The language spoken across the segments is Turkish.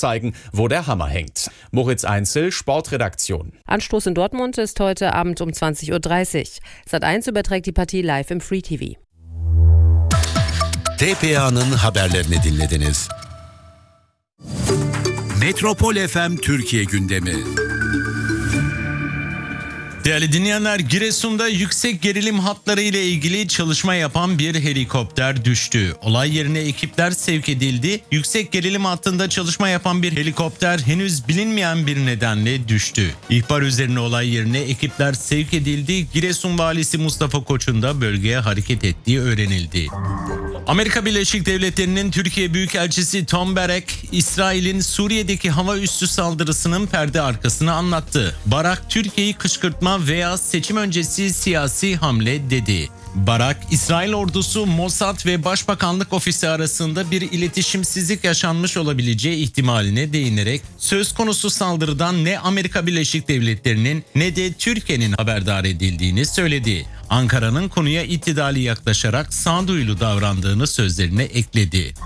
zeigen, wo der Hammer hängt. Moritz Einzel, Sportredaktion. Anstoß in Dortmund ist heute Abend um 20.30 Uhr. Sat.1 überträgt die Partie live im Free TV. TPA'nın haberlerini dinlediniz. Metropol FM Türkiye gündemi. Değerli dinleyenler, Giresun'da yüksek gerilim hatları ile ilgili çalışma yapan bir helikopter düştü. Olay yerine ekipler sevk edildi. Yüksek gerilim hattında çalışma yapan bir helikopter henüz bilinmeyen bir nedenle düştü. İhbar üzerine olay yerine ekipler sevk edildi. Giresun valisi Mustafa Koç'un da bölgeye hareket ettiği öğrenildi. Amerika Birleşik Devletleri'nin Türkiye Büyükelçisi Tom Barrack, İsrail'in Suriye'deki hava üssü saldırısının perde arkasını anlattı. Barrack, Türkiye'yi kışkırtma veya seçim öncesi siyasi hamle dedi. Barrack, İsrail ordusu, Mossad ve Başbakanlık Ofisi arasında bir iletişimsizlik yaşanmış olabileceği ihtimaline değinerek söz konusu saldırıdan ne Amerika Birleşik Devletleri'nin ne de Türkiye'nin haberdar edildiğini söyledi. Ankara'nın konuya ittidali yaklaşarak sağduyulu davrandığını sözlerine ekledi.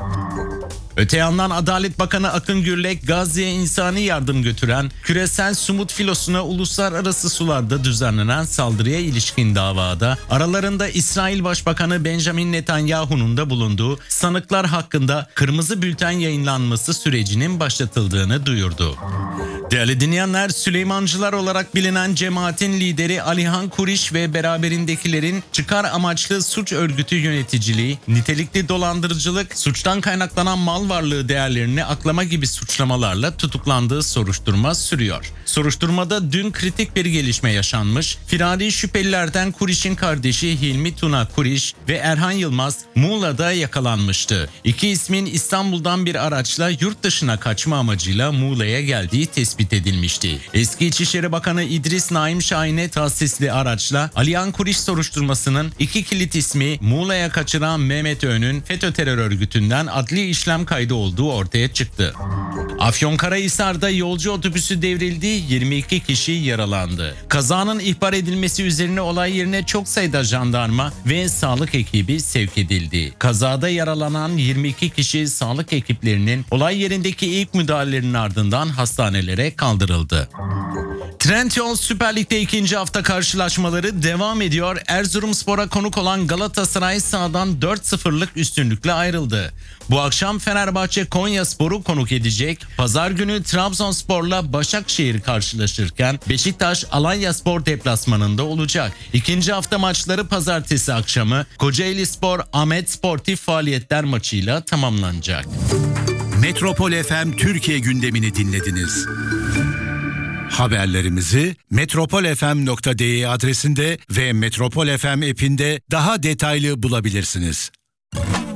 Öte yandan Adalet Bakanı Akın Gürlek, Gazze'ye insani yardım götüren küresel Sumut filosuna uluslararası sularda düzenlenen saldırıya ilişkin davada aralarında İsrail Başbakanı Benjamin Netanyahu'nun da bulunduğu sanıklar hakkında kırmızı bülten yayınlanması sürecinin başlatıldığını duyurdu. Değerli dinleyenler, Süleymancılar olarak bilinen cemaatin lideri Alihan Kuriş ve beraberindekilerin çıkar amaçlı suç örgütü yöneticiliği, nitelikli dolandırıcılık, suçtan kaynaklanan mal varlığı değerlerini aklama gibi suçlamalarla tutuklandığı soruşturma sürüyor. Soruşturmada dün kritik bir gelişme yaşanmış. Firari şüphelilerden Kuriş'in kardeşi Hilmi Tuna Kuriş ve Erhan Yılmaz Muğla'da yakalanmıştı. İki ismin İstanbul'dan bir araçla yurt dışına kaçma amacıyla Muğla'ya geldiği tespit edilmişti. Eski İçişleri Bakanı İdris Naim Şahin'e tahsisli araçla Alihan Kuriş soruşturmasının iki kilit ismi Muğla'ya kaçıran Mehmet Öğün'ün FETÖ terör örgütünden adli işlem kaydı olduğu ortaya çıktı. Afyonkarahisar'da yolcu otobüsü devrildi, 22 kişi yaralandı. Kazanın ihbar edilmesi üzerine olay yerine çok sayıda jandarma ve sağlık ekibi sevk edildi. Kazada yaralanan 22 kişi sağlık ekiplerinin olay yerindeki ilk müdahalelerinin ardından hastanelere kaldırıldı. Trendyol Süper Lig'de ikinci hafta karşılaşmaları devam ediyor. Erzurumspor'a konuk olan Galatasaray sahadan 4-0'lık üstünlükle ayrıldı. Bu akşam Fenerbahçe Konyaspor'u konuk edecek. Pazar günü Trabzonspor'la Başakşehir karşılaşırken Beşiktaş Alanyaspor deplasmanında olacak. İkinci hafta maçları pazartesi akşamı Kocaelispor Ahmet Sportif Faaliyetler maçıyla tamamlanacak. Metropol FM Türkiye gündemini dinlediniz. Haberlerimizi metropolfm.de adresinde ve Metropol FM app'inde daha detaylı bulabilirsiniz.